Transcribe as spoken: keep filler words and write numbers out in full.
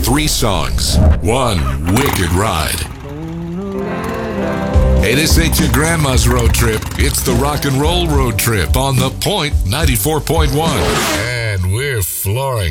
three songs, one wicked ride. Hey, this ain't your grandma's road trip. It's the rock and roll road trip on The Point ninety-four point one. And we're flooring